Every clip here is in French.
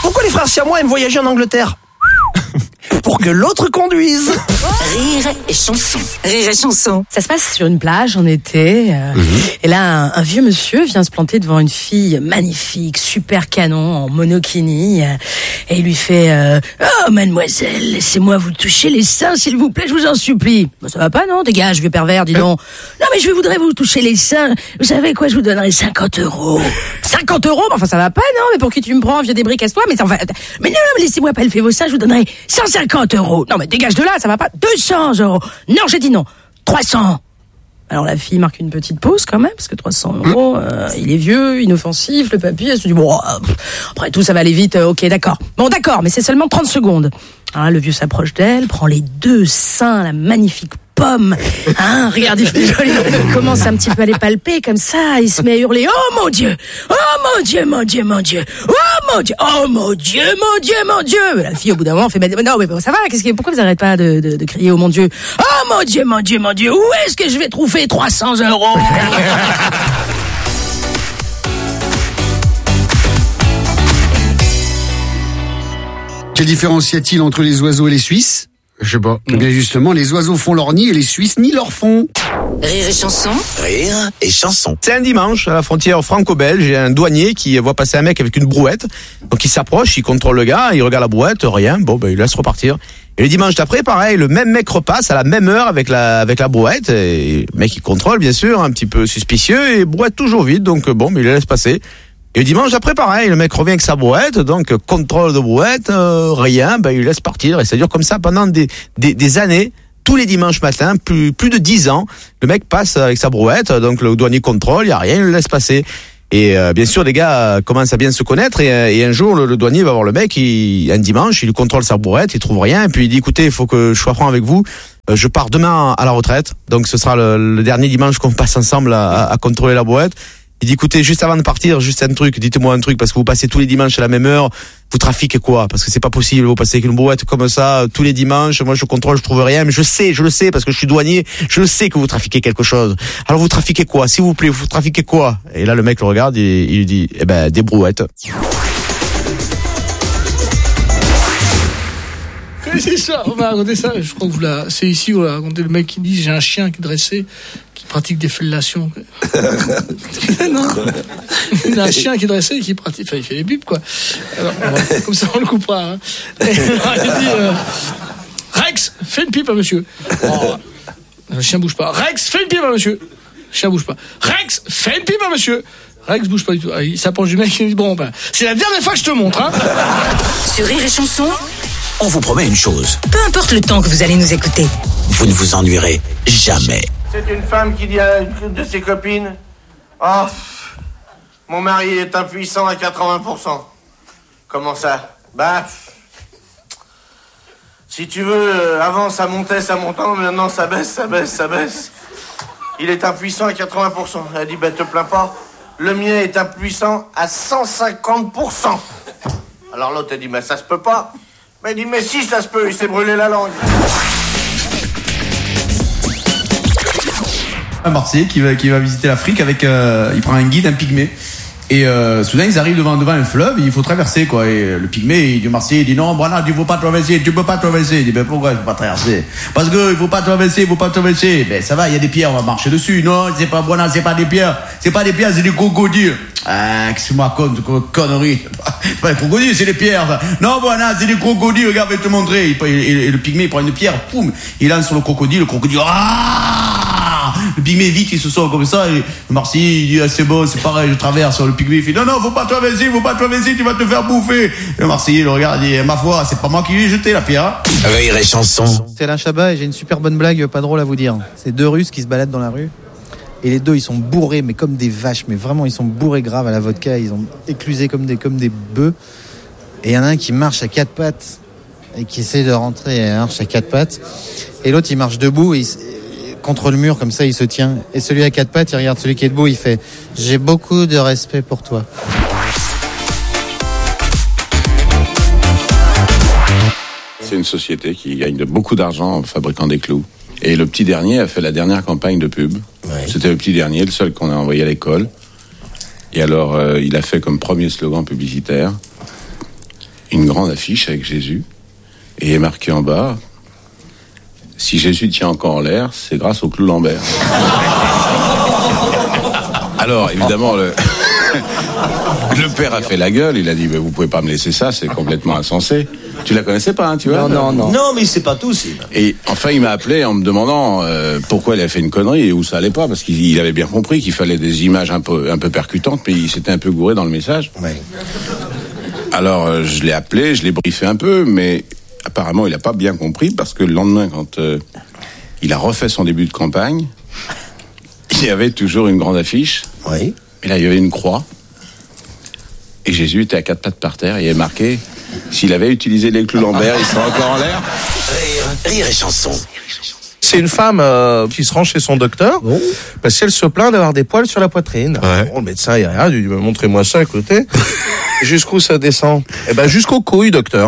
Pourquoi les frères siamois aiment voyager en Angleterre? Pour que l'autre conduise. Rire et chanson. Rire et chanson. Ça se passe sur une plage en été. Et là, un vieux monsieur vient se planter devant une fille magnifique, super canon, en monokini. Et il lui fait oh, mademoiselle, laissez-moi vous toucher les seins, s'il vous plaît, je vous en supplie. Bah, ça va pas, non? Dégage, vieux pervers, dis donc. Non, mais je voudrais vous toucher les seins. Vous savez quoi, je vous donnerai 50 €. 50 €? Enfin, ça va pas, non? Mais pour qui tu me prends, vieux débris, casse-toi? Mais enfin, mais non, mais laissez-moi palper vos seins, je vous donnerai 150 €. Non, mais dégage de là, ça va pas. 200 €. Non, j'ai dit non. 300. Alors la fille marque une petite pause quand même, parce que 300 €, il est vieux, inoffensif, le papy, elle se dit, bon, après tout, ça va aller vite, ok, d'accord. Bon, d'accord, mais c'est seulement 30 secondes. Alors là, le vieux s'approche d'elle, prend les deux seins, la magnifique pomme, hein, regarde, il commence un petit peu à les palper, comme ça, il se met à hurler, oh mon Dieu, oh mon Dieu, mon Dieu, mon Dieu, oh mon Dieu, oh mon Dieu, mon Dieu, mon Dieu. La fille, au bout d'un moment, fait, non, mais ça va, pourquoi vous n'arrêtez pas de crier, oh mon Dieu, oh mon Dieu, mon Dieu, mon Dieu, où est-ce que je vais trouver 300 €? Quelle différence y a-t-il entre les oiseaux et les Suisses? Je sais pas. Eh bien justement, les oiseaux font leur nid et les Suisses nient leur fond. Rire et chanson. Rire et chanson. C'est un dimanche, à la frontière franco-belge, il y a un douanier qui voit passer un mec avec une brouette. Donc il s'approche, il contrôle le gars, il regarde la brouette, rien, bon ben il laisse repartir. Et le dimanche d'après, pareil, le même mec repasse à la même heure avec la brouette, et le mec il contrôle bien sûr, un petit peu suspicieux, et brouette toujours vide, donc bon, mais il la laisse passer. Et le dimanche d'après, pareil, le mec revient avec sa brouette, donc contrôle de brouette, rien, ben il laisse partir, et ça dure comme ça pendant des années. Tous les dimanches matins, plus de 10 ans, le mec passe avec sa brouette, donc le douanier contrôle, il y a rien, il le laisse passer. Et bien sûr, les gars commencent à bien se connaître, et un jour, le douanier va voir le mec, un dimanche, il lui contrôle sa brouette, il trouve rien, et puis il dit, écoutez, il faut que je sois franc avec vous, je pars demain à la retraite, donc ce sera le dernier dimanche qu'on passe ensemble à contrôler la brouette. Il dit, écoutez, juste avant de partir, juste un truc, dites-moi un truc, parce que vous passez tous les dimanches à la même heure, vous trafiquez quoi? Parce que c'est pas possible, vous passez avec une brouette comme ça, tous les dimanches, moi je contrôle, je trouve rien, mais je le sais, parce que je suis douanier, je le sais que vous trafiquez quelque chose. Alors vous trafiquez quoi? S'il vous plaît, vous trafiquez quoi? Et là le mec le regarde et il lui dit, eh ben, des brouettes. C'est ça, on m'a raconté ça, je crois que c'est ici où on a raconté le mec qui dit, j'ai un chien qui est dressé, qui pratique des fellations. Non. Il a un chien qui est dressé et qui pratique, enfin il fait des bipes quoi. Alors, comme ça on le coupera. Hein. Et, alors, il dit, Rex, fais une pipe à monsieur. Oh, le chien bouge pas. Rex, fais une pipe à monsieur. Le chien bouge pas. Rex, fais une pipe à monsieur. Rex bouge pas du tout. Ah, il s'approche du mec et il dit, bon ben, c'est la dernière fois que je te montre. Hein. Sur Rire et chanson, On vous promet une chose, peu importe le temps que vous allez nous écouter. vous ne vous ennuierez jamais. C'est une femme qui dit à une de ses copines, oh, mon mari est impuissant à 80%. Comment ça? Bah, si tu veux, avant ça montait, maintenant ça baisse. Il est impuissant à 80%. Elle dit, te plains pas, le mien est impuissant à 150%. Alors l'autre, elle dit, ça se peut pas. Mais il dit, mais si, ça se peut, il s'est brûlé la langue. Un Marseillais qui va visiter l'Afrique avec il prend un guide, un pygmée, et soudain ils arrivent devant un fleuve et il faut traverser quoi, et le pygmée il dit au Marseillais, il dit non Bernard, tu peux pas traverser, il dit ben pourquoi je peux pas traverser? Parce que il faut pas traverser, ben ça va, il y a des pierres, on va marcher dessus. Non, c'est pas Bernard, c'est pas des pierres, c'est des crocodiles. Ah, qu'est-ce que tu me racontes, connerie? C'est pas des crocodiles, c'est des pierres. Non, voilà, c'est des crocodiles, regarde, je vais te montrer. Et le pygmée, il prend une pierre, poum, il lance sur le crocodile, le pygmée vite, il se sort comme ça, et le Marseillais, il dit, c'est bon, c'est pareil, je traverse. Le pygmée, il fait, non, faut pas traverser, tu vas te faire bouffer. Le Marseillais, le regarde, il dit, ma foi, c'est pas moi qui lui ai jeté la pierre. Rire et chanson. C'est Alain Chabat et j'ai une super bonne blague, pas drôle à vous dire. C'est deux Russes qui se baladent dans la rue. Et les deux, ils sont bourrés, mais comme des vaches. Mais vraiment, ils sont bourrés grave à la vodka. Ils ont éclusé comme des bœufs. Et il y en a un qui marche à quatre pattes et qui essaie de rentrer et marche à quatre pattes. Et l'autre, il marche debout et contre le mur, comme ça, il se tient. Et celui à quatre pattes, il regarde celui qui est debout, il fait « J'ai beaucoup de respect pour toi ». C'est une société qui gagne beaucoup d'argent en fabriquant des clous. Et le petit dernier a fait la dernière campagne de pub. Ouais. C'était le petit dernier, le seul qu'on a envoyé à l'école. Et alors, il a fait comme premier slogan publicitaire une grande affiche avec Jésus, et il est marqué en bas, si Jésus tient encore l'air, c'est grâce au clou Lambert. Alors, évidemment, le père a fait la gueule, il a dit, vous pouvez pas me laisser ça, c'est complètement insensé. Tu la connaissais pas, hein, tu vois? Non. Non, mais c'est pas tout, c'est... Et enfin, il m'a appelé en me demandant pourquoi il avait fait une connerie et où ça allait pas, parce qu'il avait bien compris qu'il fallait des images un peu percutantes, mais il s'était un peu gouré dans le message. Ouais. Alors, je l'ai appelé, je l'ai briefé un peu, mais apparemment, il a pas bien compris, parce que le lendemain, quand il a refait son début de campagne, il y avait toujours une grande affiche. Oui. Et là, il y avait une croix. Et Jésus était à 4 pattes par terre. Il est marqué, s'il avait utilisé les clous Lambert, il serait encore en l'air. Rire et chanson. C'est une femme qui se rend chez son docteur parce qu'elle se plaint d'avoir des poils sur la poitrine. Ouais. Bon, le médecin, il regarde, il dit, montrez-moi ça, écoutez. Jusqu'où ça descend? Eh ben, jusqu'aux couilles, docteur.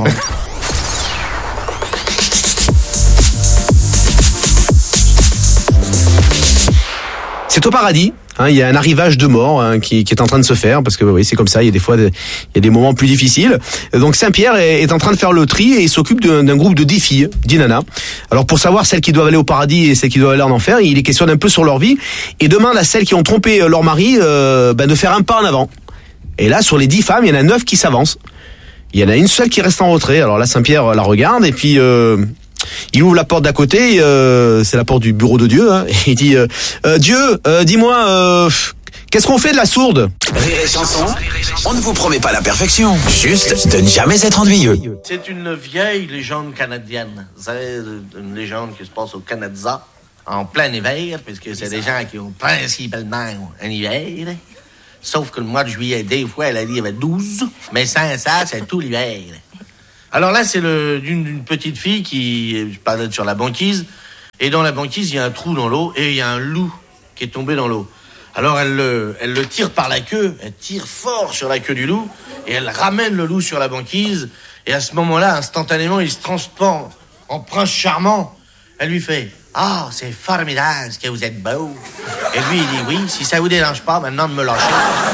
C'est au paradis. Il y a un arrivage de mort qui est en train de se faire, parce que oui, c'est comme ça, il y a des fois il y a des moments plus difficiles. Donc Saint-Pierre est en train de faire le tri et il s'occupe d'un groupe de 10 filles, 10 nanas. Alors pour savoir celles qui doivent aller au paradis et celles qui doivent aller en enfer, il les questionne un peu sur leur vie et demande à celles qui ont trompé leur mari de faire un pas en avant. Et là, sur les 10 femmes, il y en a 9 qui s'avancent. Il y en a une seule qui reste en retrait. Alors là, Saint-Pierre la regarde et puis... il ouvre la porte d'à côté, c'est la porte du bureau de Dieu, hein, et il dit Dieu, dis-moi, qu'est-ce qu'on fait de la sourde? Rire et chanson, on ne vous promet pas la perfection, juste de ne jamais être ennuyeux. C'est une vieille légende canadienne. C'est une légende qui se passe au Canada en plein hiver, puisque c'est des gens qui ont principalement un hiver. Sauf que le mois de juillet, des fois, elle a dit il y avait 12, mais sans ça, c'est tout l'hiver. Alors là, c'est d'une petite fille qui je parlais sur la banquise, et dans la banquise, il y a un trou dans l'eau, et il y a un loup qui est tombé dans l'eau. Alors elle le tire par la queue, elle tire fort sur la queue du loup, et elle ramène le loup sur la banquise, et à ce moment-là, instantanément, il se transforme en prince charmant. Elle lui fait « Ah, c'est formidable ce que vous êtes beau !» Et lui, il dit « Oui, si ça vous dérange pas, maintenant de me lâcher. »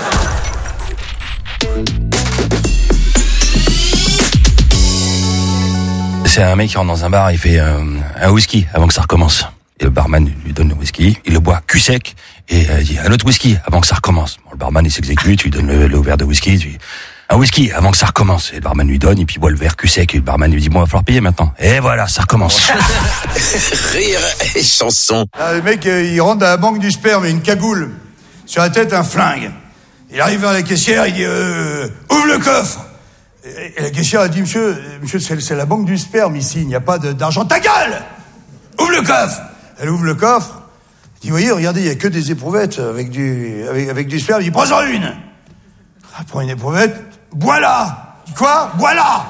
C'est un mec qui rentre dans un bar, il fait un whisky avant que ça recommence. Et le barman lui donne le whisky, il le boit cul sec, et il dit un autre whisky avant que ça recommence. Bon, le barman il s'exécute, il lui donne le verre de whisky, il dit un whisky avant que ça recommence. Et le barman lui donne, et puis il boit le verre cul sec, et le barman lui dit bon, il va falloir payer maintenant. Et voilà, ça recommence. Rire et chanson. Le mec, il rentre dans la banque du sperme, une cagoule, sur la tête un flingue. Il arrive vers la caissière, il dit ouvre le coffre. Et la caissière a dit monsieur, c'est la banque du sperme ici, il n'y a pas d'argent. Ta gueule! Ouvre le coffre! Elle ouvre le coffre. Elle dit, voyez, regardez, il n'y a que des éprouvettes avec du sperme. Il dit, prends-en une! Elle prend une éprouvette. Bois-la! Il dit, quoi? Bois-la!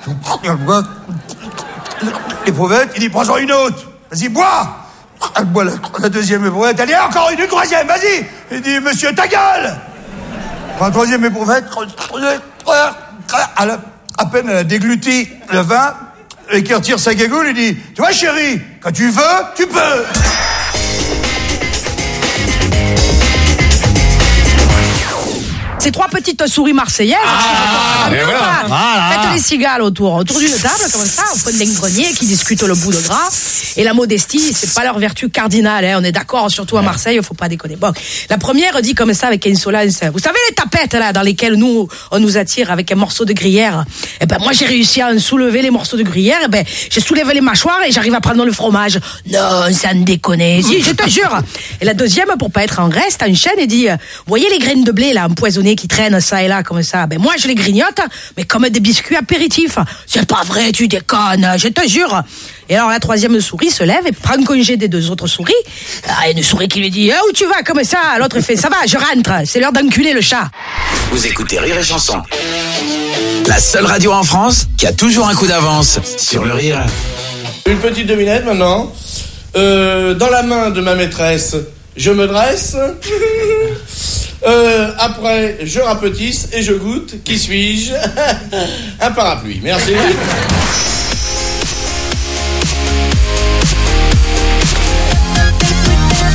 L'éprouvette, il dit, prends-en une autre! Vas-y, bois! Elle boit la deuxième éprouvette. Elle dit, encore une troisième, vas-y! Il dit, monsieur, ta gueule! Prends la troisième éprouvette. À peine elle a dégluti le vin, et qui retire sa gagoule, il dit « Tu vois, chérie, quand tu veux, tu peux !» Ces 3 petites souris marseillaises. Faites les cigales autour d'une table, comme ça, au fond d'un grenier, qui discutent le bout de gras. Et la modestie, c'est pas leur vertu cardinale, hein. On est d'accord, surtout à Marseille, faut pas déconner. Bon, la première dit comme ça, avec insolence, vous savez les tapettes, là, dans lesquelles nous, on nous attire avec un morceau de gruyère. Eh ben, moi, j'ai réussi à soulever les morceaux de gruyère, eh ben, j'ai soulevé les mâchoires et j'arrive à prendre le fromage. Non, ça ne déconne. Si, je te jure. Et la deuxième, pour pas être en reste, enchaîne et dit, vous voyez les graines de blé, là, empoisonnées qui traînent ça et là, comme ça. Ben, moi, je les grignote, mais comme des biscuits apéritifs. C'est pas vrai, tu déconnes, je te jure. Et alors, la troisième souris se lève et prend congé des 2 autres souris. Ah, une souris qui lui dit, où tu vas, comme ça? L'autre fait, ça va, je rentre. C'est l'heure d'enculer le chat. Vous écoutez Rire et chanson. La seule radio en France qui a toujours un coup d'avance sur le rire. Une petite devinette maintenant. Dans la main de ma maîtresse, je me dresse. Après, je rapetisse et je goûte. Qui suis-je? Un parapluie. Merci.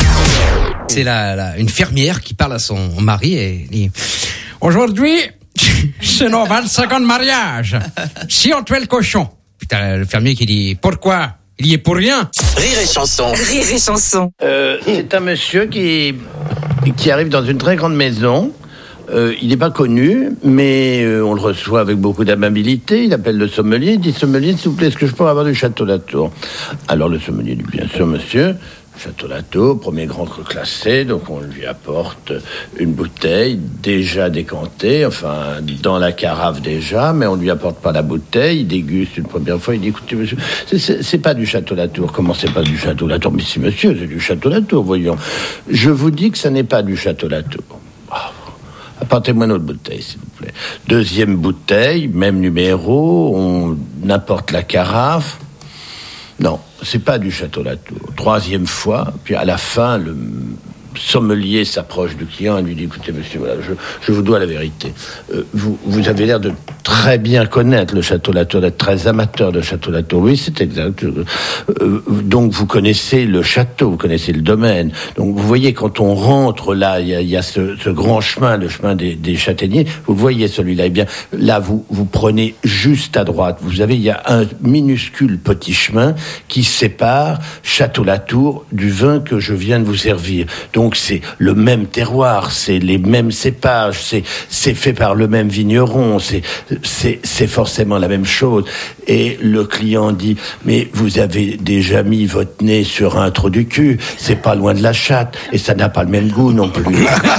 C'est une fermière qui parle à son mari et dit « Aujourd'hui, c'est nos 25 ans de mariage. Si on tuait le cochon. Putain, le fermier qui dit, pourquoi? Il y est pour rien. Rire et chanson. Rire et chanson. C'est un monsieur qui arrive dans une très grande maison. Il n'est pas connu, mais on le reçoit avec beaucoup d'amabilité. Il appelle le sommelier, il dit: sommelier, s'il vous plaît, est-ce que je peux avoir du Château Latour? Alors le sommelier dit: bien sûr, monsieur. Château Latour, premier grand cru classé, donc on lui apporte une bouteille déjà décantée, enfin dans la carafe déjà, mais on lui apporte pas la bouteille, il déguste une première fois, il dit: écoutez monsieur, c'est pas du Château Latour. Comment c'est pas du Château Latour? Mais si monsieur, c'est du Château Latour, voyons. Je vous dis que ça n'est pas du Château Latour. Apportez-moi une autre bouteille, s'il vous plaît. Deuxième bouteille, même numéro, on apporte la carafe. Non, c'est pas du Château Latour. Troisième fois, puis à la fin, le sommelier s'approche du client et lui dit: écoutez monsieur, voilà, je vous dois la vérité. Vous avez l'air de très bien connaître le Château Latour, d'être très amateur de Château Latour. Oui, c'est exact. Donc vous connaissez le château, vous connaissez le domaine. Donc vous voyez, quand on rentre là, il y a ce grand chemin, le chemin des châtaigniers. Vous le voyez celui-là. Eh bien, là vous prenez juste à droite. Il y a un minuscule petit chemin qui sépare Château Latour du vin que je viens de vous servir. Donc c'est le même terroir, c'est les mêmes cépages, c'est fait par le même vigneron, c'est forcément la même chose. Et le client dit: mais vous avez déjà mis votre nez sur un trou du cul, c'est pas loin de la chatte, et ça n'a pas le même goût non plus.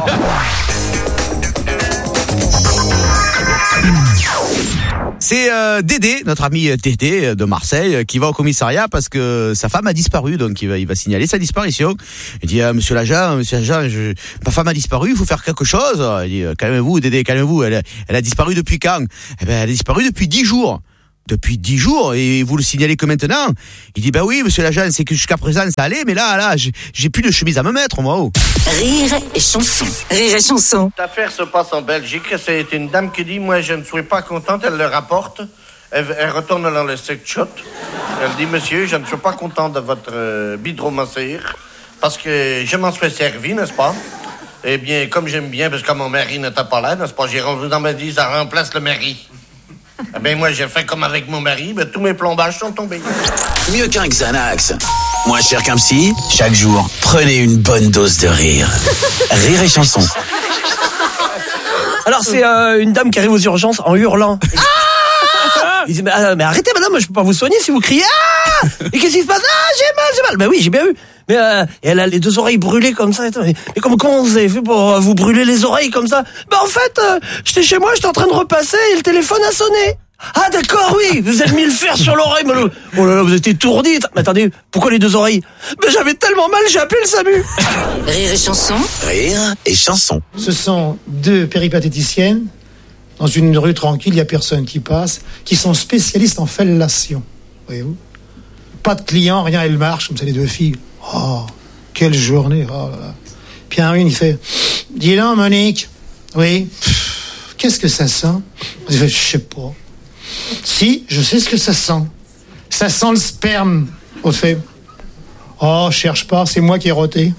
C'est Dédé, notre ami Dédé de Marseille, qui va au commissariat parce que sa femme a disparu, donc il va signaler sa disparition. Il dit: monsieur l'agent, ma femme a disparu, il faut faire quelque chose. Il dit: calmez-vous Dédé, calmez-vous, elle a disparu depuis quand? Eh ben, elle a disparu depuis 10 jours. Depuis 10 jours, et vous le signalez que maintenant? Il dit: ben oui, monsieur l'agent, c'est que jusqu'à présent ça allait, mais là, j'ai plus de chemise à me mettre, moi. Oh. Rire et chanson. Rire et chanson. Cette affaire se passe en Belgique. C'est une dame qui dit: moi, je ne suis pas contente. Elle le rapporte. Elle retourne dans le sex shop. Elle dit: monsieur, je ne suis pas contente de votre bidromasseur parce que je m'en suis servi, n'est-ce pas? Eh bien, comme j'aime bien, parce que mon mari n'était pas là, n'est-ce pas? J'ai rendu dans ma dit: ça remplace le mari. Eh bien, moi, j'ai fait comme avec mon mari, tous mes plombages sont tombés. Mieux qu'un Xanax, moins cher qu'un psy, chaque jour, prenez une bonne dose de rire. Rire et chanson. Alors, c'est une dame qui arrive aux urgences en hurlant. Il dit: mais arrêtez madame, je peux pas vous soigner si vous criez. Ah! Et qu'est-ce qui se passe? Ah, j'ai mal. Ben oui, j'ai bien vu. Mais elle a les 2 oreilles brûlées comme ça. Mais comment vous avez fait pour vous brûler les oreilles comme ça? Ben en fait, j'étais chez moi, j'étais en train de repasser et le téléphone a sonné. Ah d'accord, oui, vous avez mis le fer sur l'oreille. Oh là là, vous êtes étourdi. Mais attendez, pourquoi les 2 oreilles? Ben j'avais tellement mal, j'ai appelé le SAMU. Rire et chanson. Rire et chanson. Ce sont 2 péripatéticiennes dans une rue tranquille, il n'y a personne qui passe, qui sont spécialistes en fellation. Voyez-vous? Pas de clients, rien, elles marchent, comme ça, les 2 filles. Oh, quelle journée. Oh là là. Puis un, il fait: dis donc, Monique. Oui. Qu'est-ce que ça sent? Il fait: je sais pas. Si, je sais ce que ça sent. Ça sent le sperme. On fait: oh, cherche pas, c'est moi qui ai roté.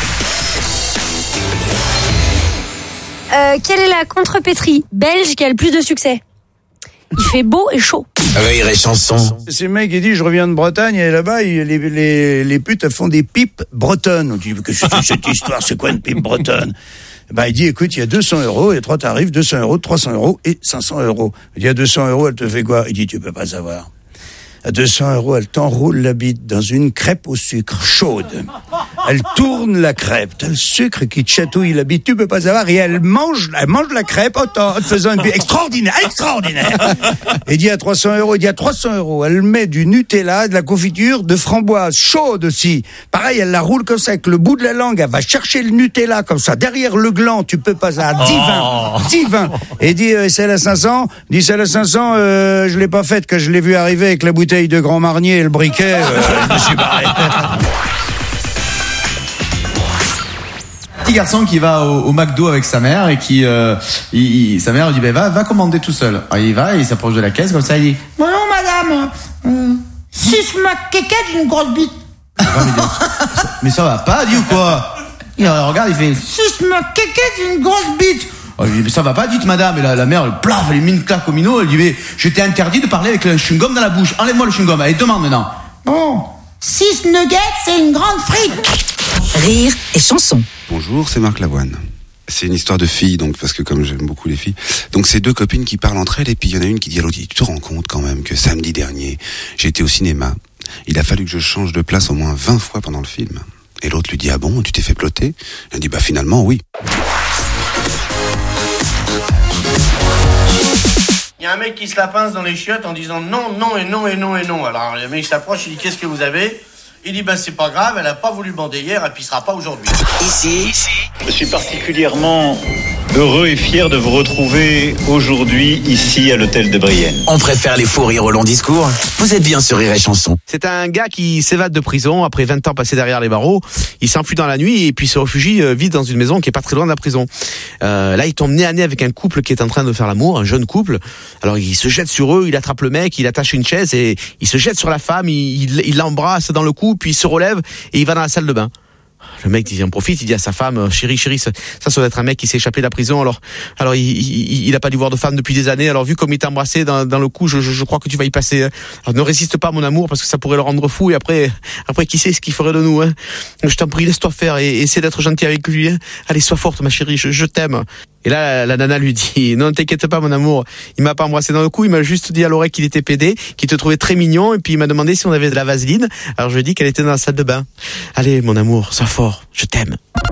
Quelle est la contrepétrie belge qui a le plus de succès? Il fait beau et chaud. Rire et chanson. C'est le mec qui dit: je reviens de Bretagne et là-bas les putes elles font des pipes bretonnes. On dit: que c'est cette histoire, c'est quoi une pipe bretonne? Il dit: écoute, il y a 200 €, il y a 3 tarifs, 200 €, 300 € et 500 €. Il dit: à 200 €, elle te fait quoi? Il dit: tu peux pas savoir. À 200 €, elle t'enroule la bite dans une crêpe au sucre chaude. Elle tourne la crêpe, t'as le sucre qui te chatouille la bite, tu peux pas savoir, et elle mange la crêpe en te faisant une bite extraordinaire. Et dit: à 300 €, il dit: à 300 €, elle met du Nutella, de la confiture, de framboise chaude aussi. Pareil, elle la roule comme ça avec le bout de la langue, elle va chercher le Nutella comme ça derrière le gland, tu peux pas savoir. Divin. Et dit: celle à 500, dit: celle à 500, je l'ai pas faite, que je l'ai vu arriver avec la bouteille de Grand Marnier et le briquet, je me suis barré. Petit garçon qui va au McDo avec sa mère et qui sa mère lui dit: va commander tout seul. Alors il va, il s'approche de la caisse comme ça, il dit: bonjour madame, 6 McKeket, une grosse bite. Mais ça va pas, dit ou quoi? Il regarde, il fait: 6 McKeket, une grosse bite. Je dis, mais ça va pas, dites madame. Et la mère, elle plaf, elle met une claque au minot, elle dit, mais je t'ai interdit de parler avec le chewing-gum dans la bouche. Enlève-moi le chewing-gum, allez, demande maintenant. Bon, 6 nuggets, c'est une grande frite. Rire et chanson. Bonjour, c'est Marc Lavoine. C'est une histoire de filles, donc, parce que comme j'aime beaucoup les filles. Donc, c'est deux copines qui parlent entre elles, et puis il y en a une qui dit à l'autre, tu te rends compte quand même que samedi dernier, j'ai été au cinéma. Il a fallu que je change de place au moins 20 fois pendant le film. Et l'autre lui dit, ah bon, tu t'es fait ploter? Elle dit, bah finalement, oui. Il y a un mec qui se la pince dans les chiottes en disant non, non et non et non et non. Alors le mec s'approche, il dit qu'est-ce que vous avez? Il dit c'est pas grave, elle a pas voulu bander hier, elle pissera pas aujourd'hui. Ici, je suis particulièrement heureux et fier de vous retrouver aujourd'hui ici à l'hôtel de Brienne. On préfère les faux rires au long discours. Vous êtes bien sur Rire et Chanson. C'est un gars qui s'évade de prison après 20 ans passés derrière les barreaux. Il s'enfuit dans la nuit et puis se réfugie vite dans une maison qui est pas très loin de la prison. Là, il tombe nez à nez avec un couple qui est en train de faire l'amour, un jeune couple. Alors, il se jette sur eux, il attrape le mec, il attache une chaise et il se jette sur la femme, il l'embrasse dans le cou, puis il se relève et il va dans la salle de bain. Le mec, il en profite, il dit à sa femme, chérie, ça doit être un mec qui s'est échappé de la prison, alors il a pas dû voir de femme depuis des années, alors vu comme il t'a embrassé dans le cou, je crois que tu vas y passer. Alors ne résiste pas, mon amour, parce que ça pourrait le rendre fou, et après, qui sait ce qu'il ferait de nous, hein. Je t'en prie, laisse-toi faire, et essaie d'être gentil avec lui, hein. Allez, sois forte, ma chérie, je t'aime. Et là, la nana lui dit, non, t'inquiète pas, mon amour, il m'a pas embrassé dans le cou, il m'a juste dit à l'oreille qu'il était pédé, qu'il te trouvait très mignon, et puis il m'a demandé si on avait de la vaseline, alors je lui ai dit qu'elle était dans la salle de bain. Allez, mon amour, sois fort, je t'aime.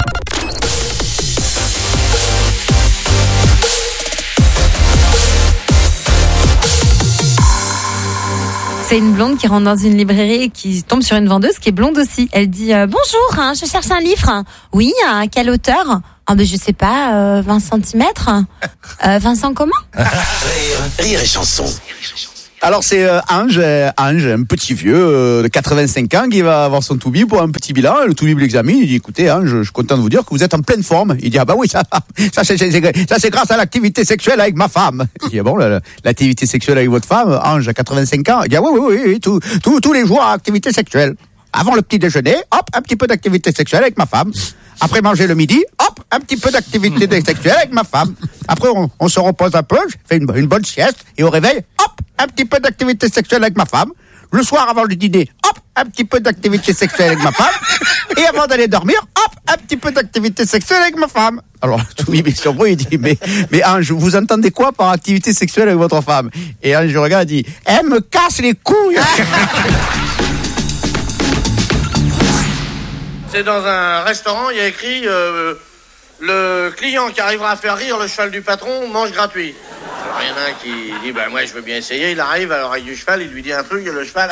C'est une blonde qui rentre dans une librairie et qui tombe sur une vendeuse qui est blonde aussi. Elle dit bonjour, je cherche un livre. Oui, à quelle hauteur? Je sais pas, 20 cm. Vincent comment? Rire et Chanson. Alors c'est Ange, un petit vieux de 85 ans qui va avoir son toubib pour un petit bilan. Le toubib l'examine, il dit écoutez Ange, je suis content de vous dire que vous êtes en pleine forme. Il dit ah bah oui, ça c'est grâce à l'activité sexuelle avec ma femme. Il dit bon, l'activité sexuelle avec votre femme, Ange à 85 ans. Il dit ah oui, tous les jours activité sexuelle. Avant le petit déjeuner, hop, un petit peu d'activité sexuelle avec ma femme. Après manger le midi, hop, un petit peu d'activité sexuelle avec ma femme. Après, on se repose un peu, je fais une bonne sieste, et au réveil, hop, un petit peu d'activité sexuelle avec ma femme. Le soir, avant le dîner, hop, un petit peu d'activité sexuelle avec ma femme. Et avant d'aller dormir, hop, un petit peu d'activité sexuelle avec ma femme. Alors, oui, mais surpris, il dit, mais Ange, vous entendez quoi par activité sexuelle avec votre femme? Et Ange regarde et dit, elle me casse les couilles. C'est dans un restaurant, il y a écrit le client qui arrivera à faire rire le cheval du patron mange gratuit. Alors il y en a un qui dit moi je veux bien essayer, il arrive à l'oreille du cheval, il lui dit un truc et le cheval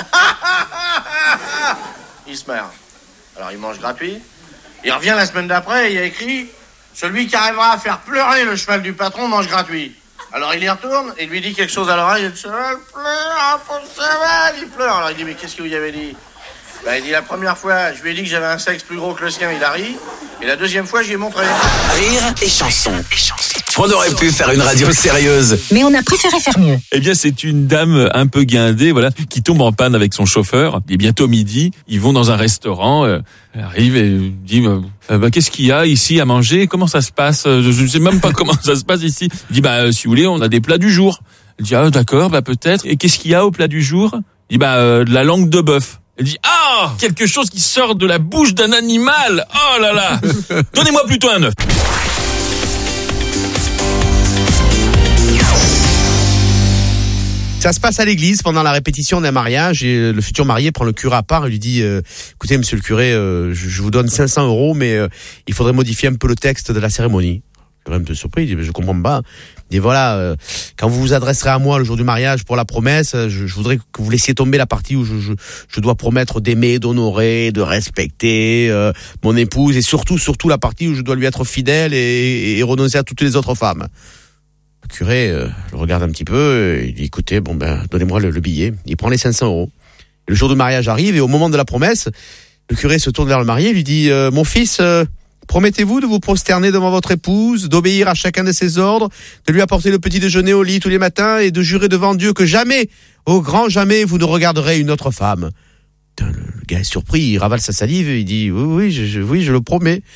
il se marre. Alors il mange gratuit. Il revient la semaine d'après et il y a écrit celui qui arrivera à faire pleurer le cheval du patron mange gratuit. Alors il y retourne et il lui dit quelque chose à l'oreille et le cheval pleure, pauvre cheval, il pleure. Alors il dit mais qu'est-ce que vous y avez dit? Il dit la première fois, je lui ai dit que j'avais un sexe plus gros que le sien, il a ri. Et la deuxième fois, j'y ai montré. Rire et Chanson. On aurait pu faire une radio sérieuse, mais on a préféré faire mieux. Eh bien, c'est une dame un peu guindée, voilà, qui tombe en panne avec son chauffeur. Il est bientôt midi. Ils vont dans un restaurant. Elle arrive et dit qu'est-ce qu'il y a ici à manger? Comment ça se passe? Je ne sais même pas comment ça se passe ici. Il dit si vous voulez, on a des plats du jour. Elle dit d'accord, peut-être. Et qu'est-ce qu'il y a au plat du jour? Il dit de la langue de bœuf. Elle dit quelque chose qui sort de la bouche d'un animal. Oh là là. Donnez-moi plutôt un œuf. Ça se passe à l'église pendant la répétition d'un mariage et le futur marié prend le curé à part et lui dit écoutez monsieur le curé, je vous donne 500 €, mais il faudrait modifier un peu le texte de la cérémonie. Le curé est un peu surpris, il dit je comprends pas. Il dit voilà, quand vous vous adresserez à moi le jour du mariage pour la promesse, je voudrais que vous laissiez tomber la partie où je dois promettre d'aimer, d'honorer, de respecter mon épouse et surtout la partie où je dois lui être fidèle et renoncer à toutes les autres femmes. Le curé le regarde un petit peu, il dit écoutez, donnez-moi le billet. Il prend les 500 €. Et le jour du mariage arrive et au moment de la promesse, le curé se tourne vers le marié et lui dit mon fils, promettez-vous de vous prosterner devant votre épouse, d'obéir à chacun de ses ordres, de lui apporter le petit déjeuner au lit tous les matins et de jurer devant Dieu que jamais, au grand jamais, vous ne regarderez une autre femme. Putain, le gars est surpris, il ravale sa salive et il dit oui, je le promets.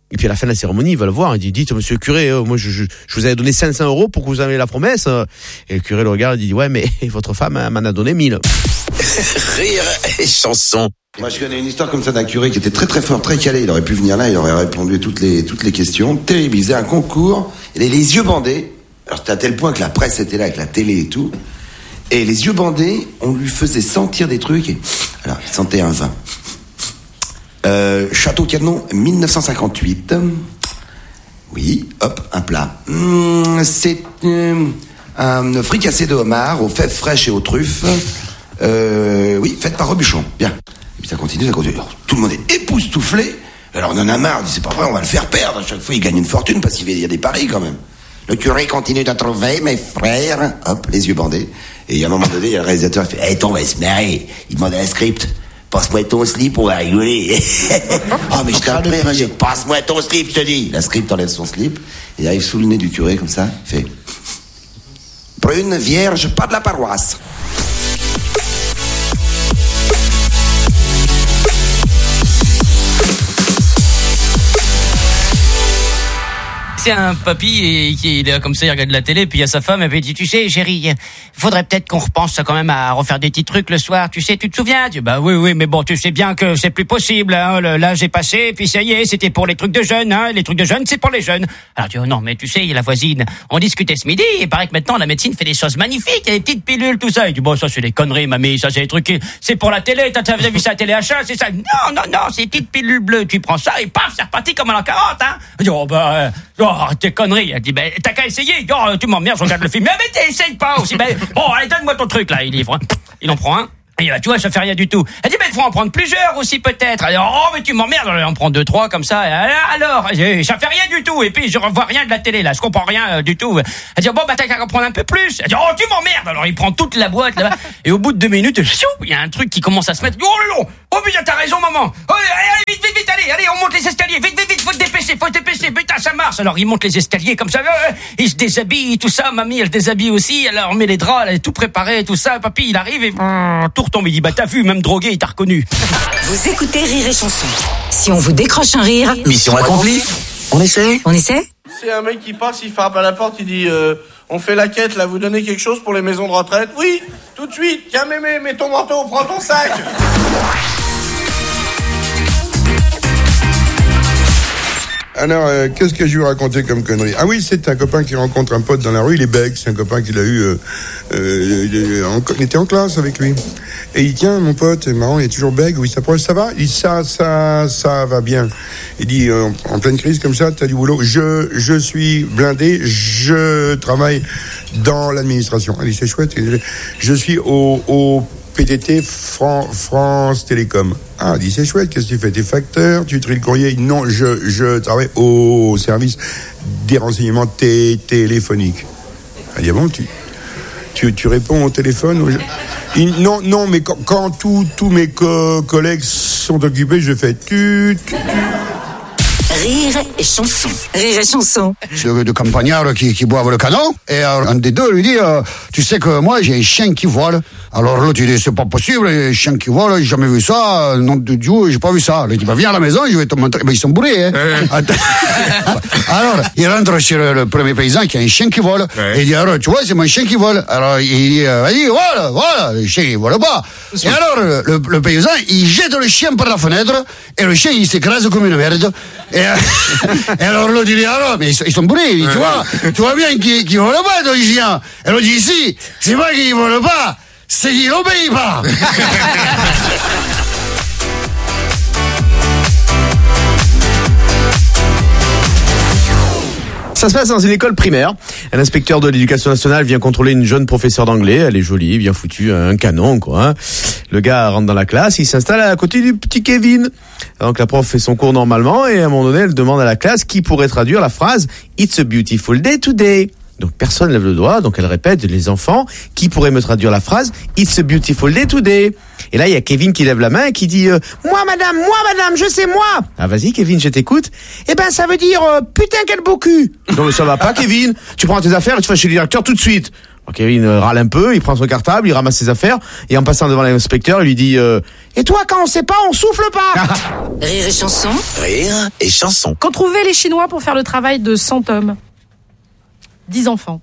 Et puis à la fin de la cérémonie, il va le voir, il dit, dites monsieur le curé, moi je vous avais donné 500 € pour que vous ayez la promesse. Et le curé le regarde et dit, ouais, mais votre femme m'en a donné 1000. Rire et chanson. Moi, je connais une histoire comme ça d'un curé qui était très très fort, très calé. Il aurait pu venir là, il aurait répondu à toutes les questions. Terrible, il faisait un concours, il avait les yeux bandés. Alors c'était à tel point que la presse était là avec la télé et tout. Et les yeux bandés, on lui faisait sentir des trucs. Et... Alors, il sentait un vin. Château Canon, 1958. Oui, hop, un plat. C'est un fricassé de homard aux fèves fraîches et aux truffes. Oui, fait par Robuchon. Bien. Et puis ça continue. Alors, tout le monde est époustouflé. Alors on en a marre, on dit c'est pas vrai, on va le faire perdre. À chaque fois, il gagne une fortune parce qu'il y a des paris quand même. Le curé continue de trouver, mes frères. Hop, les yeux bandés. Et à un moment donné, il y a le réalisateur qui fait, hey, on va se marrer. Il demande à la script. Passe-moi ton slip, on va rigoler. Oh, mais je t'en prie, passe-moi ton slip, je te dis. La script enlève son slip, il arrive sous le nez du curé, comme ça, il fait brune, vierge, pas de la paroisse. C'est un papy qui est comme ça, il regarde la télé, puis il y a sa femme, et puis il dit, tu sais, chérie, faudrait peut-être qu'on repense quand même à refaire des petits trucs le soir, tu sais, tu te souviens? Tu dis, bah oui, mais bon, tu sais bien que c'est plus possible, hein, l'âge est passé, puis ça y est, c'était pour les trucs de jeunes, hein, les trucs de jeunes, c'est pour les jeunes. Alors tu dis, oh non, mais tu sais, il y a la voisine, on discutait ce midi, il paraît que maintenant la médecine fait des choses magnifiques, il y a des petites pilules, tout ça. Il dit, bon, ça c'est des conneries, mamie, ça c'est des trucs, c'est pour la télé, t'as vu ça à téléachat, c'est ça? Non, c'est des petites pilules bleues, tu prends ça, et paf, c'est reparti comme à l'an 40, hein. Il dit, oh bah, tes conneries. Elle dit, ben, t'as qu'à essayer. Oh, tu m'emmerdes, je regarde le film. Mais t'essayes pas aussi. Ben, bon, allez, donne-moi ton truc, là. Il livre. Il en prend un. Et tu vois, ça fait rien du tout. Elle dit, ben, il faut en prendre plusieurs aussi, peut-être. Elle dit, oh, mais tu m'emmerdes. Elle en prend 2, 3, comme ça. Alors, ça fait rien du tout. Et puis, je revois rien de la télé, là. Je comprends rien du tout. Elle dit, bon, bah, t'as qu'à en prendre un peu plus. Elle dit, oh, tu m'emmerdes. Alors, il prend toute la boîte, là-bas. Et au bout de 2 minutes, il y a un truc qui commence à se mettre. Oh, non. Oh, putain, t'as raison, maman. Oh, allez, vite, allez, on monte les escaliers. Vite, faut se dépêcher. Putain, ça marche. Alors, il monte les escaliers, comme ça. Il se déshabille, tout ça. Mamie, elle déshabille aussi. Alors, on met les draps, elle est tout préparé, tout ça. Papy, il arrive et tout retombe. Il dit, bah, t'as vu, même drogué, il t'a reconnu. Vous écoutez Rire et Chanson. Si on vous décroche un rire... Mission accomplie. On essaie? C'est un mec qui passe, il frappe à la porte, il dit on fait la quête là, vous donnez quelque chose pour les maisons de retraite? Oui, tout de suite. Tiens mémé, mets ton manteau, prends ton sac. Alors, qu'est-ce que je vais raconter comme connerie? Ah oui, c'est un copain qui rencontre un pote dans la rue, il est bègue, c'est un copain qu'il a eu, il était en classe avec lui. Et il dit, tiens, mon pote, c'est marrant, il est toujours bègue, oui, ça s'approche, ça va? Il dit, ça va bien. Il dit, en pleine crise comme ça, t'as du boulot? Je suis blindé, je travaille dans l'administration. Il dit, c'est chouette, je suis au PTT France Télécom. Ah, il dit, c'est chouette, qu'est-ce que tu fais? T'es facteur, tu tries le courrier? Non, je travaille au service des renseignements téléphoniques. Il dit, ah bon, tu réponds au téléphone? Non, mais quand tous mes collègues sont occupés, je fais Rire et Chanson. Rire et Chanson. C'est deux campagnards qui boivent le canon. Et un des deux lui dit, tu sais que moi j'ai un chien qui vole. Alors l'autre il dit, c'est pas possible, un chien qui vole, j'ai jamais vu ça, nom de Dieu, j'ai pas vu ça. Il dit, bah viens à la maison, je vais te montrer. Mais ils sont bourrés, hein. Alors il rentre chez le premier paysan qui a un chien qui vole. Et il dit, alors tu vois, c'est mon chien qui vole. Alors il dit, vas-y, voilà, le chien il vole pas. Et alors le paysan il jette le chien par la fenêtre et le chien il s'écrase comme une merde. Et alors l'autre il dit, alors, mais ils sont bourrés, il dit, tu vois bien qu'ils volent pas ton chien. Et l'autre dit, si, c'est pas qu'ils volent pas, c'est qu'il n'obéit pas. Ça se passe dans une école primaire. Un inspecteur de l'éducation nationale vient contrôler une jeune professeure d'anglais. Elle est jolie, bien foutue, un canon, quoi. Le gars rentre dans la classe, il s'installe à côté du petit Kevin. Donc la prof fait son cours normalement et à un moment donné, elle demande à la classe qui pourrait traduire la phrase « It's a beautiful day today ». Donc personne lève le doigt, donc elle répète, les enfants, qui pourrait me traduire la phrase « It's a beautiful day today ». Et là, il y a Kevin qui lève la main et qui dit moi madame, je sais moi ». Ah vas-y Kevin, je t'écoute. Eh ben ça veut dire putain quel beau cul. Non mais ça va pas Kevin, tu prends tes affaires et tu vas chez le directeur tout de suite. Donc Kevin râle un peu, il prend son cartable, il ramasse ses affaires, et en passant devant l'inspecteur, il lui dit et toi, quand on sait pas, on souffle pas. Rire et chanson. Rire et chanson. Qu'ont trouvé les Chinois pour faire le travail de 100 hommes? 10 enfants.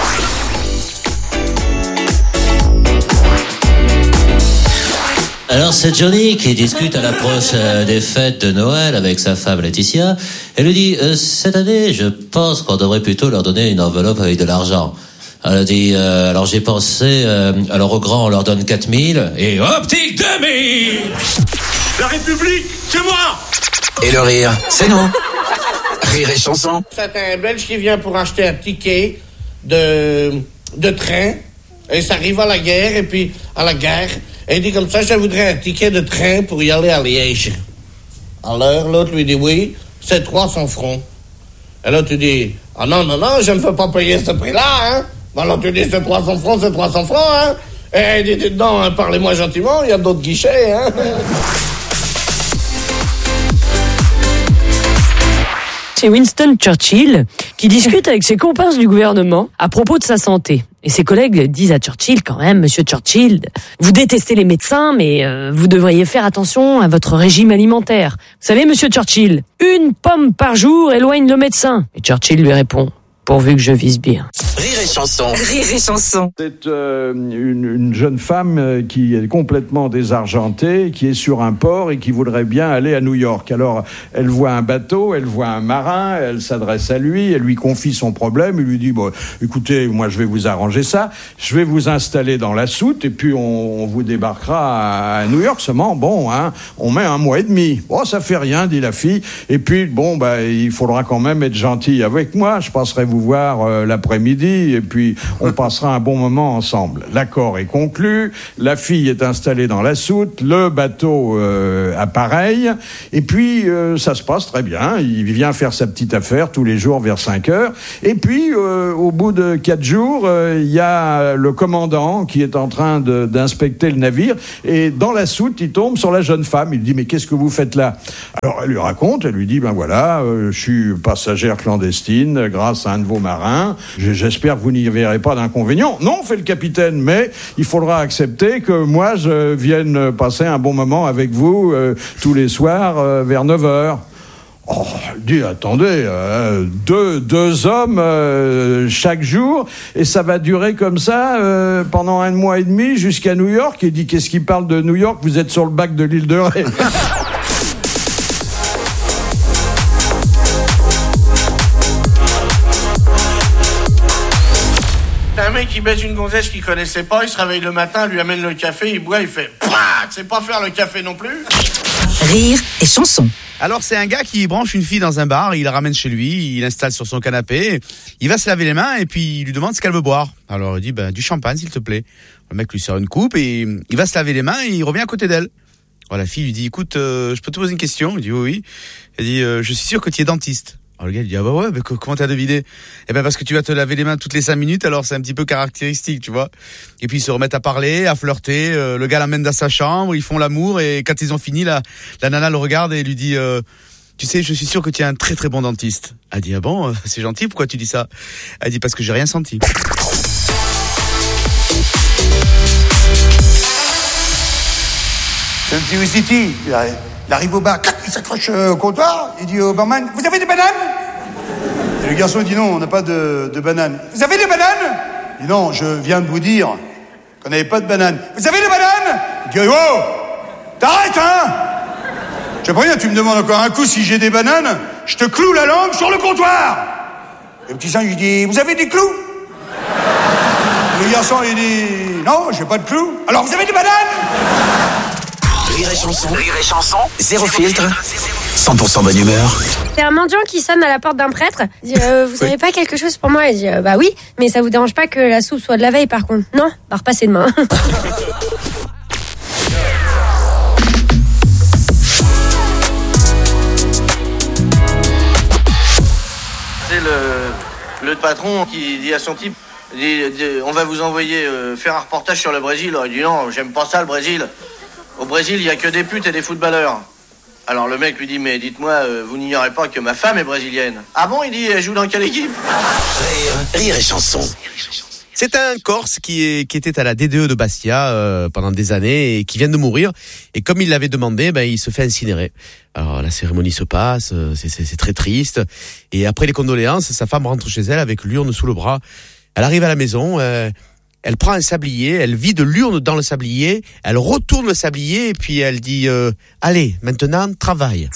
Alors c'est Johnny qui discute à l'approche des fêtes de Noël avec sa femme Laetitia. Elle lui dit cette année, je pense qu'on devrait plutôt leur donner une enveloppe avec de l'argent. Elle dit alors j'ai pensé, alors aux grands on leur donne 4000 et optique 2000. La République, c'est moi. Et le rire, c'est nous. Rire et chanson. C'est un Belge qui vient pour acheter un ticket de train et ça arrive à la guerre et puis à la gare. Et il dit comme ça, je voudrais un ticket de train pour y aller à Liège. Alors, l'autre lui dit oui, c'est 300 francs. Et là, tu dis, ah non, je ne veux pas payer ce prix-là, hein. Alors, tu dis, c'est 300 francs, hein. Et il dit, non, hein, parlez-moi gentiment, il y a d'autres guichets, hein. C'est Winston Churchill qui discute avec ses comparses du gouvernement à propos de sa santé. Et ses collègues disent à Churchill quand même, Monsieur Churchill, vous détestez les médecins, mais vous devriez faire attention à votre régime alimentaire. Vous savez, Monsieur Churchill, 1 pomme par jour éloigne le médecin. Et Churchill lui répond, pourvu que je vise bien. Rire et chanson. Rire et chanson. C'est une jeune femme qui est complètement désargentée, qui est sur un port et qui voudrait bien aller à New York. Alors, elle voit un bateau, elle voit un marin, elle s'adresse à lui, elle lui confie son problème, il lui dit, bon, écoutez, moi je vais vous arranger ça, je vais vous installer dans la soute et puis on vous débarquera à New York seulement, bon, hein, on met 1 mois et demi. Bon, ça fait rien, dit la fille, et puis, bon, il faudra quand même être gentil avec moi, je passerai vous voir l'après-midi, et puis on passera un bon moment ensemble. L'accord est conclu, la fille est installée dans la soute, le bateau appareille, et puis ça se passe très bien, il vient faire sa petite affaire tous les jours vers 5 heures, et puis au bout de 4 jours, il y a le commandant qui est en train d'inspecter le navire, et dans la soute, il tombe sur la jeune femme, il dit, mais qu'est-ce que vous faites là? Alors elle lui raconte, elle lui dit, ben voilà, je suis passagère clandestine grâce à un de vos marins, j'espère que vous n'y verrez pas d'inconvénient. Non, fait le capitaine, mais il faudra accepter que moi, je vienne passer un bon moment avec vous tous les soirs vers 9h. Oh, il dit, attendez, deux hommes chaque jour, et ça va durer comme ça pendant 1 mois et demi jusqu'à New York. Il dit, qu'est-ce qu'il parle de New York? Vous êtes sur le bac de l'île de Ré. Un mec qui baise une gonzesse qu'il connaissait pas, il se réveille le matin, lui amène le café, il boit, il fait Pouah, tu sais pas faire le café non plus. Rire et chanson. Alors c'est un gars qui branche une fille dans un bar, il la ramène chez lui, il l'installe sur son canapé, il va se laver les mains et puis il lui demande ce qu'elle veut boire. Alors il dit du champagne s'il te plaît. Le mec lui sert une coupe et il va se laver les mains et il revient à côté d'elle. Alors la fille lui dit écoute, je peux te poser une question? Il dit oui. Elle dit je suis sûr que tu es dentiste. Alors le gars il dit ah bah ouais, mais comment t'as deviné? Eh ben parce que tu vas te laver les mains toutes les 5 minutes, alors c'est un petit peu caractéristique, tu vois. Et puis ils se remettent à parler, à flirter, le gars l'emmène dans sa chambre, ils font l'amour et quand ils ont fini, la nana le regarde et lui dit tu sais, je suis sûr que tu es un très très bon dentiste. Elle dit ah bon, c'est gentil, pourquoi tu dis ça? Elle dit parce que j'ai rien senti. C'est un petit Wistiti. Il arrive au bar, il s'accroche au comptoir, il dit au barman, vous avez des bananes? Et le garçon dit non, on n'a pas de bananes. Vous avez des bananes? Il dit non, je viens de vous dire qu'on n'avait pas de bananes. Vous avez des bananes? Il dit oh, t'arrêtes hein? Je sais pas rien, tu me demandes encore un coup si j'ai des bananes, je te cloue la langue sur le comptoir. Et le petit singe il dit, vous avez des clous? Le garçon il dit, non, j'ai pas de clous. Alors vous avez des bananes? Rire et chanson, 0 filtre, 100% bonne humeur. C'est un mendiant qui sonne à la porte d'un prêtre. Il dit, vous avez pas quelque chose pour moi? Il dit, bah oui, mais ça vous dérange pas que la soupe soit de la veille par contre? Non, bah repassez demain. C'est le patron qui dit à son type, on va vous envoyer faire un reportage sur le Brésil. Alors, il dit non, j'aime pas ça le Brésil. Au Brésil, il y a que des putes et des footballeurs. Alors le mec lui dit, mais dites-moi, vous n'ignorez pas que ma femme est brésilienne? Ah bon? Il dit, elle joue dans quelle équipe? Rire et chanson. C'est un Corse qui était à la DDE de Bastia pendant des années et qui vient de mourir. Et comme il l'avait demandé, il se fait incinérer. Alors la cérémonie se passe, c'est très triste. Et après les condoléances, sa femme rentre chez elle avec l'urne sous le bras. Elle arrive à la maison, elle prend un sablier, elle vide l'urne dans le sablier, elle retourne le sablier et puis elle dit allez, maintenant travaille.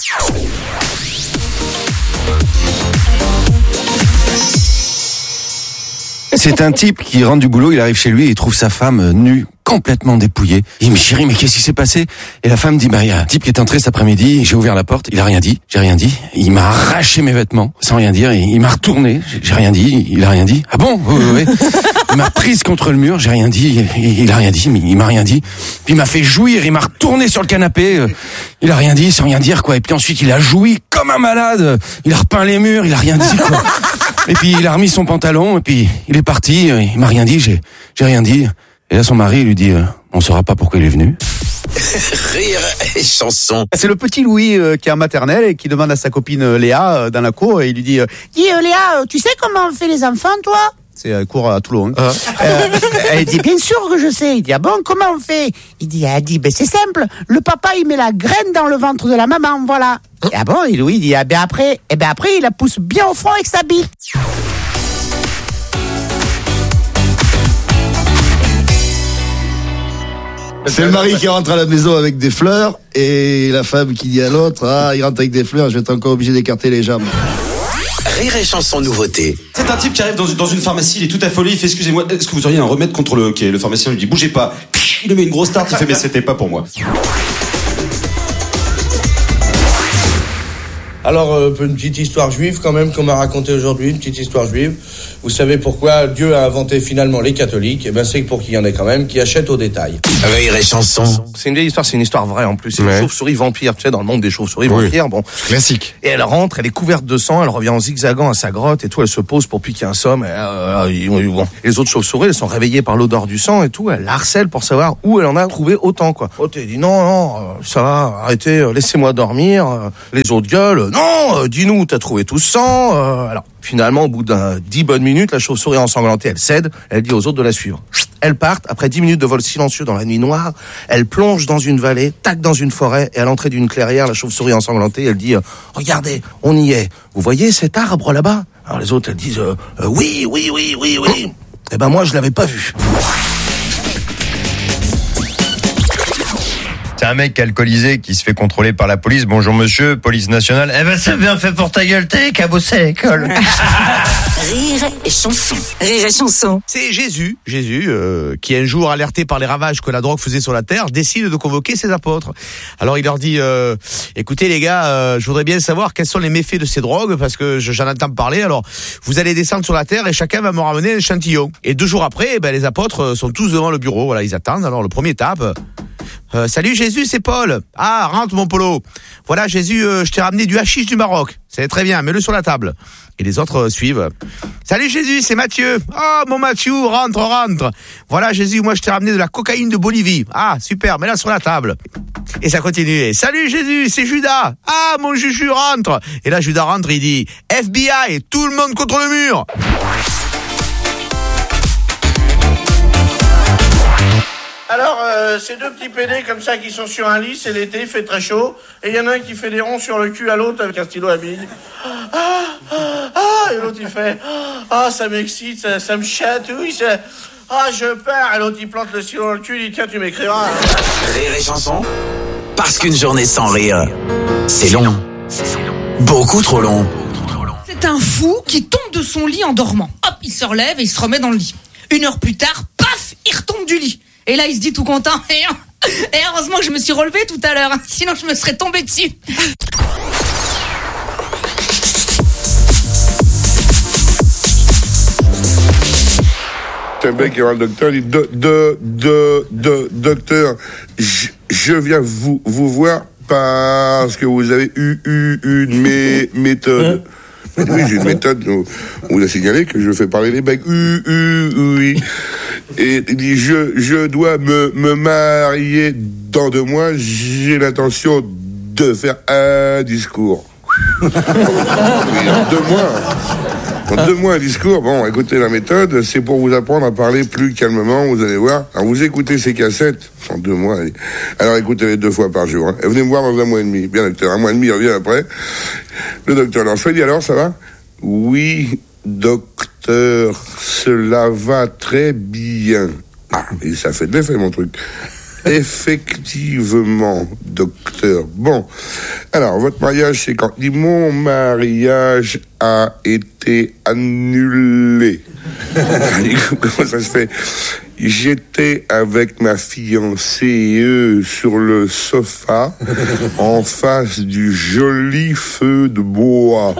C'est un type qui rentre du boulot, il arrive chez lui et il trouve sa femme nue, complètement dépouillée. Il me dit, chérie, mais qu'est-ce qui s'est passé? Et la femme dit, il y a un type qui est entré cet après-midi, j'ai ouvert la porte, il a rien dit, j'ai rien dit. Il m'a arraché mes vêtements, sans rien dire, il m'a retourné, j'ai rien dit, il a rien dit. Ah bon? Oui. Il m'a prise contre le mur, j'ai rien dit, il a rien dit, mais il m'a rien dit. Puis il m'a fait jouir, il m'a retourné sur le canapé, il a rien dit, sans rien dire, quoi. Et puis ensuite, il a joui comme un malade, il a repeint les murs, il a rien dit, quoi. Et puis il a remis son pantalon, et puis il est parti, il m'a rien dit, j'ai rien dit. Et là, son mari lui dit, on saura pas pourquoi il est venu. Rire et chanson. C'est le petit Louis qui est en maternelle et qui demande à sa copine Léa dans la cour et il lui dit Dis Léa, tu sais comment on fait les enfants, toi? C'est un cours à Toulon. Elle dit bien sûr que je sais. Il dit ah bon, comment on fait? Elle dit c'est simple. Le papa il met la graine dans le ventre de la maman, voilà. Et ah bon, et Louis dit après il la pousse bien au front avec sa bite. C'est le mari qui rentre à la maison avec des fleurs et la femme qui dit à l'autre il rentre avec des fleurs, je vais être encore obligé d'écarter les jambes. Rire et chanson nouveauté. C'est un type qui arrive dans une pharmacie, il est tout affolé, il fait excusez-moi, est-ce que vous auriez un remède contre le quai? Le pharmacien lui dit bougez pas, il lui met une grosse tarte, il fait mais c'était pas pour moi. Alors, une petite histoire juive quand même qu'on m'a racontée aujourd'hui, une petite histoire juive. Vous savez pourquoi Dieu a inventé finalement les catholiques? C'est pour qu'il y en ait quand même qui achètent au détail. Rire et chanson. C'est une vieille histoire, c'est une histoire vraie en plus. C'est une chauve-souris vampire, tu sais, dans le monde des chauves-souris vampires. Bon. Classique. Et elle rentre, elle est couverte de sang, elle revient en zigzagant à sa grotte et tout, elle se pose pour piquer un somme. Bon. Les autres chauves-souris, elles sont réveillées par l'odeur du sang et tout, elles la harcèlent pour savoir où elle en a trouvé autant, quoi. Oh, t'es dit non, ça va, arrêtez, laissez-moi dormir. Les autres gueulent, non, dis-nous, t'as trouvé tout ce sang. Alors, finalement, au bout d'un 10 bonnes minutes, la chauve-souris ensanglantée, elle cède, elle dit aux autres de la suivre. Elles partent, après 10 minutes de vol silencieux dans la nuit noire, elle plonge dans une vallée, tac dans une forêt, et à l'entrée d'une clairière, la chauve-souris ensanglantée, elle dit regardez, on y est. Vous voyez cet arbre là-bas? Alors les autres, elles disent oui. Eh ben moi, je l'avais pas vu. C'est un mec alcoolisé qui se fait contrôler par la police. Bonjour monsieur, police nationale. Eh ben c'est bien fait pour ta gueule, t'es qu'à bosser à l'école. Rire et chanson. Rire et chanson. C'est Jésus, qui un jour alerté par les ravages que la drogue faisait sur la terre, décide de convoquer ses apôtres. Alors il leur dit écoutez les gars, je voudrais bien savoir quels sont les méfaits de ces drogues parce que j'en entends parler. Alors vous allez descendre sur la terre et chacun va me ramener un échantillon. Et 2 jours après, les apôtres sont tous devant le bureau. Voilà, ils attendent. Alors le premier tape. Salut Jésus, c'est Paul. Ah, rentre mon polo. Voilà Jésus, je t'ai ramené du hashish du Maroc. C'est très bien, mets-le sur la table. Et les autres suivent. Salut Jésus, c'est Mathieu. Ah, mon Mathieu, rentre. Voilà Jésus, moi je t'ai ramené de la cocaïne de Bolivie. Ah, super, mets-la sur la table. Et ça continue. Salut Jésus, c'est Judas. Ah, mon Juju, rentre. Et là Judas rentre, il dit FBI, tout le monde contre le mur. Alors, ces 2 petits pédés comme ça qui sont sur un lit, c'est l'été, il fait très chaud, et il y en a un qui fait des ronds sur le cul à l'autre avec un stylo à billes. Et l'autre il fait ça m'excite, ça me chatouille, je pars, et l'autre il plante le stylo dans le cul, il dit tiens tu m'écriras. Rire et chanson. Parce qu'une journée sans rire, c'est long. Beaucoup trop long. C'est un fou qui tombe de son lit en dormant. Hop, il se relève et il se remet dans le lit. 1 heure plus tard, paf, il retombe du lit. Et là, il se dit tout content. Et heureusement que je me suis relevé tout à l'heure. Sinon, je me serais tombé dessus. C'est un mec qui va le docteur, il dit docteur, je viens vous voir parce que vous avez eu une méthode. Oui, j'ai une méthode, on a signalé que je fais parler les becs. Oui. Et il dit, je dois me marier dans 2 mois, j'ai l'intention de faire un discours. Oui, 2 mois. En 2 mois, un discours. Bon, écoutez, la méthode, c'est pour vous apprendre à parler plus calmement, vous allez voir. Alors, vous écoutez ces cassettes, en 2 mois. Alors, écoutez-les 2 fois par jour. Hein. Et venez me voir dans 1 mois et demi. Bien, docteur, 1 mois et demi, il revient après. Le docteur Lanchois dit, alors, ça va? Oui, docteur, cela va très bien. Ah, mais ça fait de l'effet, mon truc. Effectivement, docteur. Bon, alors, votre mariage, c'est quand? Dit, mon mariage a été annulé. Comment ça se fait? J'étais avec ma fiancée sur le sofa, en face du joli feu de bois.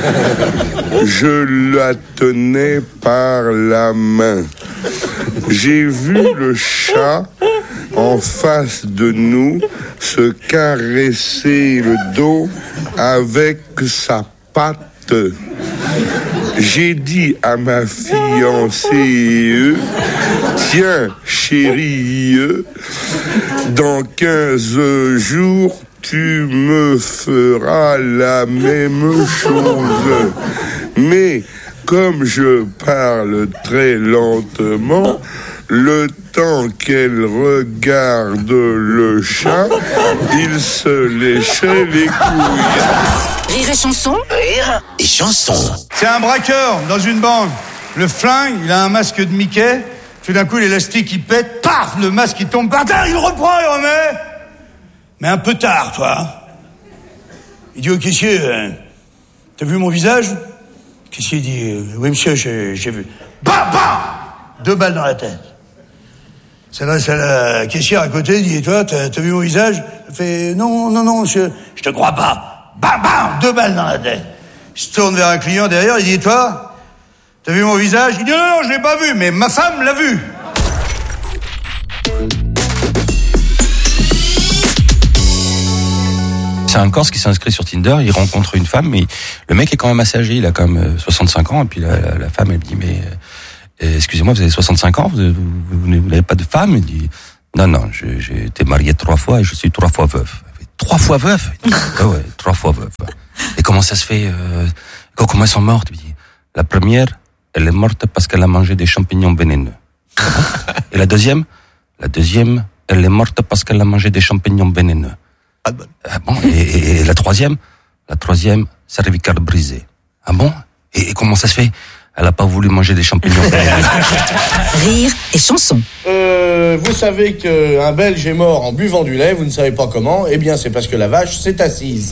Je la tenais par la main. J'ai vu le chat en face de nous se caresser le dos avec sa patte. J'ai dit à ma fiancée, tiens, chérie, dans 15 jours, tu me feras la même chose. Mais comme je parle très lentement, le temps qu'elle regarde le chat, il se léchait les couilles. Rire et chanson. Rire et chanson. C'est un braqueur dans une banque. Le flingue, il a un masque de Mickey. Tout d'un coup, l'élastique, il pète. Paf, le masque, il tombe par terre. Il le reprend, il remet. Mais un peu tard, toi. Il dit au caissier, t'as vu mon visage? Le caissier dit, oui, monsieur, j'ai vu. Bam, bam! 2 balles dans la tête. Ça s'adresse à la caissière à côté, il dit, toi, t'as vu mon visage? Elle fait, non, monsieur, je te crois pas. Bam, bam, 2 balles dans la tête. Il se tourne vers un client derrière, il dit, toi, t'as vu mon visage? Il dit, non, je l'ai pas vu, mais ma femme l'a vu. C'est un Corse qui s'inscrit sur Tinder, il rencontre une femme, mais le mec est quand même assez âgé, il a quand même 65 ans, et puis la femme, elle me dit, mais excusez-moi, vous avez 65 ans, vous n'avez pas de femme? Il dit, non, j'ai été marié 3 fois et je suis 3 fois veuf. 3 fois veuf? Ouais, 3 fois veuf. Et comment ça se fait? Comment elles sont mortes? Il dit, la première, elle est morte parce qu'elle a mangé des champignons vénéneux. Et la deuxième, elle est morte parce qu'elle a mangé des champignons vénéneux. Ah bon? Et la troisième, cervicale brisée. Ah bon? Et comment ça se fait? Elle a pas voulu manger des champignons vénéneux. Rire et chanson. Vous savez qu'un Belge est mort en buvant du lait, vous ne savez pas comment, eh bien c'est parce que la vache s'est assise.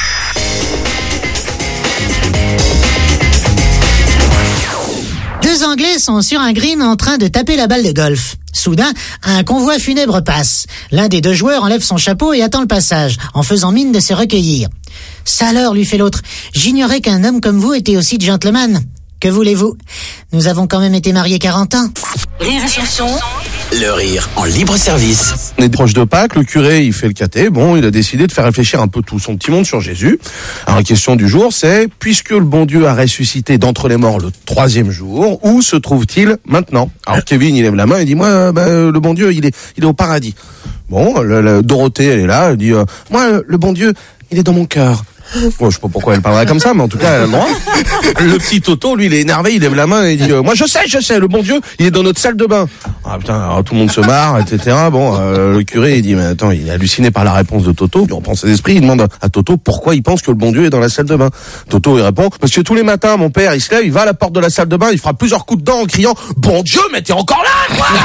Deux Anglais sont sur un green en train de taper la balle de golf. Soudain, un convoi funèbre passe. L'un des 2 joueurs enlève son chapeau et attend le passage, en faisant mine de se recueillir. « Ça alors, lui fait l'autre, j'ignorais qu'un homme comme vous était aussi gentleman. Que voulez-vous? Nous avons quand même été mariés 40 ans. » Rire et chanson. Le rire en libre service. On est proche de Pâques, le curé, il fait le caté. Bon, il a décidé de faire réfléchir un peu tout son petit monde sur Jésus. Alors, la question du jour, c'est, puisque le bon Dieu a ressuscité d'entre les morts le 3e jour, où se trouve-t-il maintenant? Alors, Kevin, il lève la main et dit, moi, le bon Dieu, il est au paradis. Bon, Dorothée, elle est là, elle dit, moi, le bon Dieu, il est dans mon cœur. Bon, je sais pas pourquoi elle parlerait comme ça, mais en tout cas, elle a le droit. Le petit Toto, lui, il est énervé, il lève la main et il dit, moi, je sais, le bon Dieu, il est dans notre salle de bain. Ah, putain, alors, tout le monde se marre, etc. Bon, le curé, il dit, mais attends, il est halluciné par la réponse de Toto. Il reprend ses esprits, il demande à Toto pourquoi il pense que le bon Dieu est dans la salle de bain. Toto, il répond, parce que tous les matins, mon père, il se lève, il va à la porte de la salle de bain, il fera plusieurs coups de dents en criant, bon Dieu, mais t'es encore là, quoi!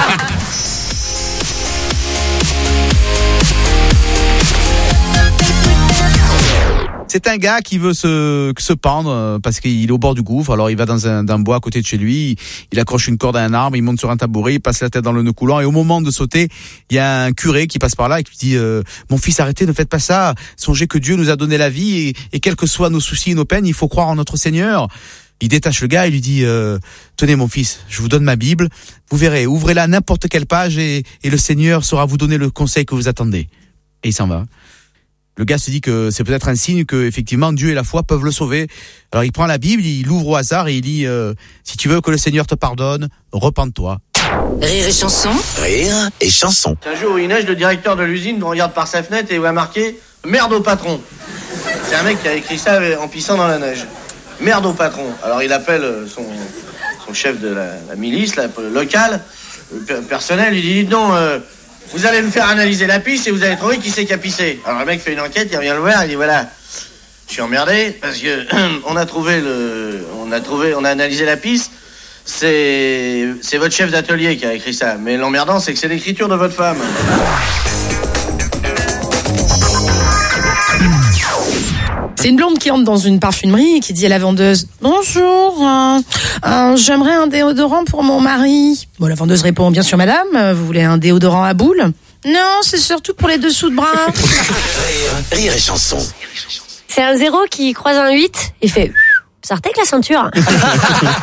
C'est un gars qui veut se pendre parce qu'il est au bord du gouffre. Alors il va dans un bois à côté de chez lui, il accroche une corde à un arbre, il monte sur un tabouret, il passe la tête dans le nœud coulant et au moment de sauter, il y a un curé qui passe par là et qui dit mon fils, arrêtez, ne faites pas ça. Songez que Dieu nous a donné la vie et quels que soient nos soucis et nos peines, il faut croire en notre Seigneur. Il détache le gars et lui dit tenez mon fils, je vous donne ma Bible, vous verrez, ouvrez-la à n'importe quelle page et le Seigneur saura vous donner le conseil que vous attendez. Et il s'en va. Le gars se dit que c'est peut-être un signe que effectivement Dieu et la foi peuvent le sauver. Alors il prend la Bible, il l'ouvre au hasard et il lit si tu veux que le Seigneur te pardonne, repens-toi. Rire et chanson. Rire et chanson. Un jour où il neige, le directeur de l'usine regarde par sa fenêtre et voit marqué merde au patron. C'est un mec qui a écrit ça en pissant dans la neige. merde au patron. Alors il appelle son chef de la milice, locale, personnel, il dit non, vous allez me faire analyser la piste et vous allez trouver qui c'est qui a pissé. Alors le mec fait une enquête, il revient le voir, il dit voilà, je suis emmerdé parce que on a analysé la piste. C'est votre chef d'atelier qui a écrit ça. Mais l'emmerdant, c'est que c'est l'écriture de votre femme. C'est une blonde qui entre dans une parfumerie et qui dit à la vendeuse « Bonjour, j'aimerais un déodorant pour mon mari. » Bon, la vendeuse répond « Bien sûr, madame, vous voulez un déodorant à boule ?»« Non, c'est surtout pour les dessous de bras. » Rire et chanson. C'est un 0 qui croise un 8 et fait « Sortez avec la ceinture !»